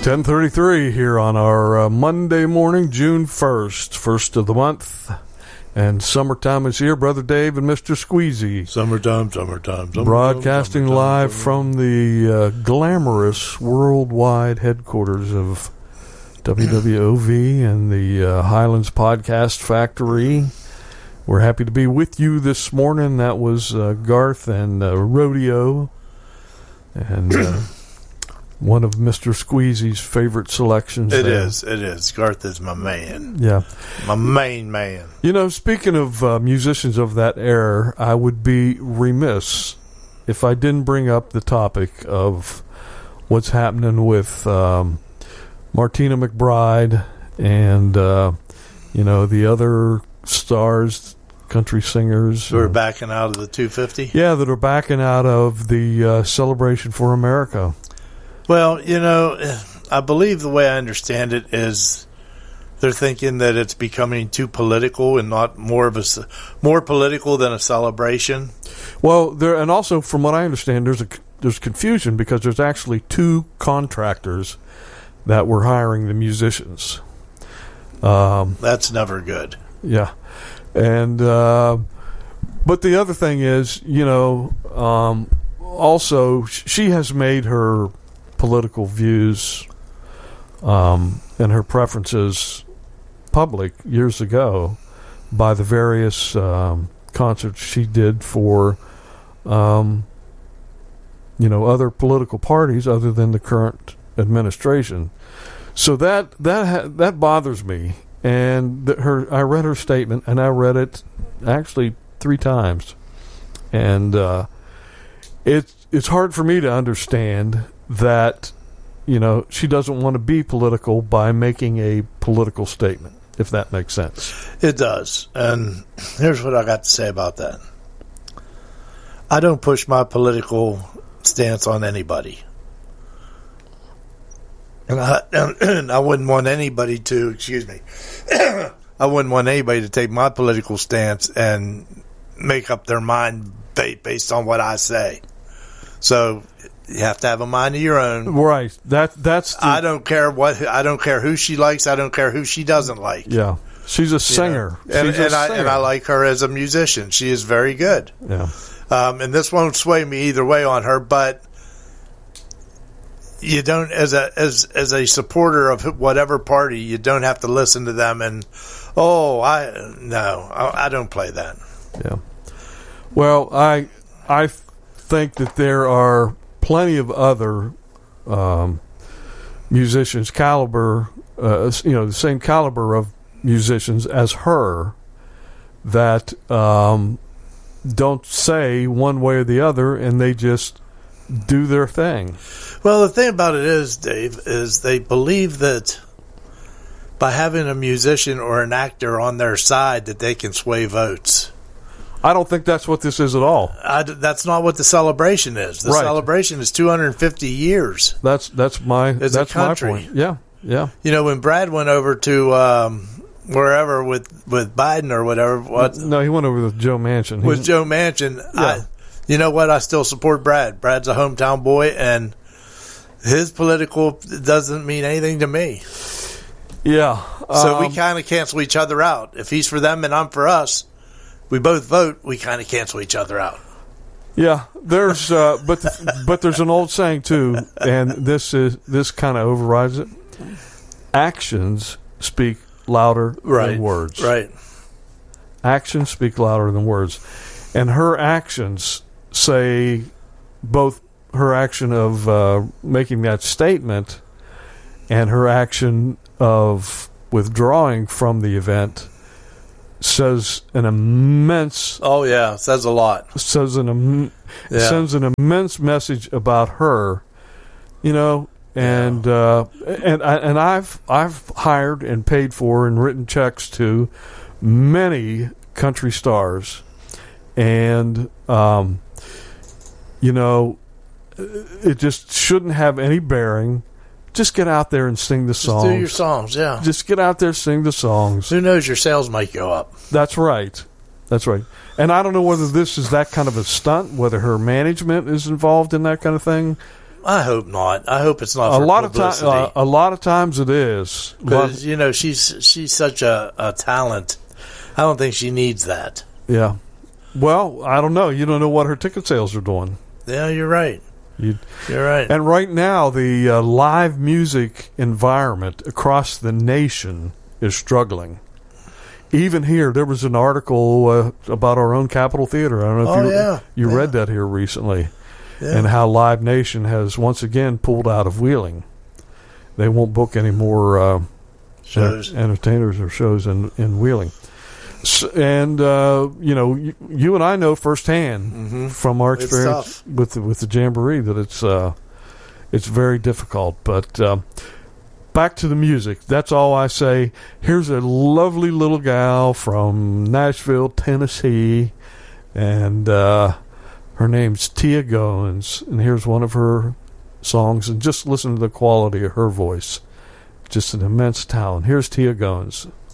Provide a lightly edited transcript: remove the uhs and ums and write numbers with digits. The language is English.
10:33 here on our Monday morning, June 1st, first of the month. And summertime is here, Brother Dave and Mr. Squeezy. Summertime. Broadcasting live from the glamorous worldwide headquarters of WWOV and the Highlands Podcast Factory. We're happy to be with you this morning. That was Garth and Rodeo. And one of Mr. Squeezy's favorite selections. It is. Garth is my man. Yeah. My main man. You know, speaking of musicians of that era, I would be remiss if I didn't bring up the topic of what's happening with Martina McBride and, the other stars, country singers. Who are backing out of the 250? Yeah, that are backing out of the Celebration for America. Well, I believe the way I understand it is they're thinking that it's becoming too political and not more political than a celebration. Well, and also from what I understand, there's confusion because there's actually two contractors that were hiring the musicians. That's never good. Yeah, and but the other thing is, also she has made her political views and her preferences public years ago by the various concerts she did for other political parties other than the current administration. So that bothers me. And I read her statement, and I read it actually 3 times, and it's hard for me to understand that, she doesn't want to be political by making a political statement, if that makes sense. It does. And here's what I got to say about that. I don't push my political stance on anybody. And I wouldn't want anybody to, I wouldn't want anybody to take my political stance and make up their mind based on what I say. So you have to have a mind of your own, right? That's. I don't care who she likes. I don't care who she doesn't like. Yeah, she's a singer, and I like her as a musician. She is very good. Yeah, and this won't sway me either way on her, but you don't, as a supporter of whatever party, you don't have to listen to them. And I don't play that. Yeah. Well, I think that there are plenty of other musicians the same caliber of musicians as her that don't say one way or the other, and they just do their thing. Well, the thing about it is, Dave, is they believe that by having a musician or an actor on their side that they can sway votes. I don't think that's what this is at all. That's not what the celebration is. The celebration is 250 years. That's my country. My point. Yeah. When Brad went over to wherever with Biden or whatever. No, he went over with Joe Manchin. Joe Manchin. Yeah. You know what? I still support Brad. Brad's a hometown boy, and his political doesn't mean anything to me. Yeah. So we kind of cancel each other out. If he's for them and I'm for us, we both vote, we kind of cancel each other out. Yeah, there's but there's an old saying too, and this kind of overrides it. Actions speak louder than words. Right. Actions speak louder than words, and her actions say both her action of making that statement and her action of withdrawing from the event says an immense. Oh yeah, says a lot. Sends an immense message about her, and I've hired and paid for and written checks to many country stars, and it just shouldn't have any bearing. Just get out there and sing the songs. Just do your songs, yeah. Just get out there, sing the songs. Who knows, your sales might go up. That's right. And I don't know whether this is that kind of a stunt, whether her management is involved in that kind of thing. I hope not. I hope it's not for publicity. A lot of times it is. Because, she's such a talent. I don't think she needs that. Yeah. Well, I don't know. You don't know what her ticket sales are doing. Yeah, you're right. You're right. And right now, the live music environment across the nation is struggling. Even here, there was an article about our own Capitol Theater. I don't know if you read that here recently. Yeah. And how Live Nation has once again pulled out of Wheeling. They won't book any more entertainers or shows in Wheeling. So, and you and I know firsthand from our experience with the Jamboree that it's very difficult. But back to the music. That's all I say. Here's a lovely little gal from Nashville, Tennessee, and her name's Tia Goins, and here's one of her songs, and just listen to the quality of her voice. Just an immense talent. Here's Tia Goins.